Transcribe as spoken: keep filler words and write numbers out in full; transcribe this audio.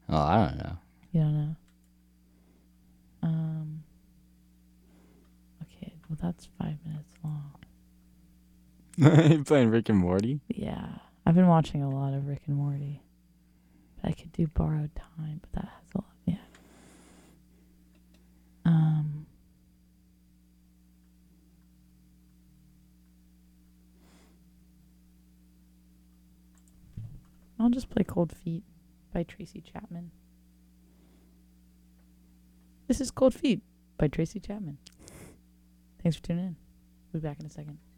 Oh, I don't know. You don't know. Um. Okay. Well, that's five minutes long. You playing Rick and Morty? Yeah, I've been watching a lot of Rick and Morty. But I could do Borrowed Time, but that has a lot. Yeah. Um. I'll just play Cold Feet by Tracy Chapman. This is Cold Feet by Tracy Chapman. Thanks for tuning in. We'll be back in a second.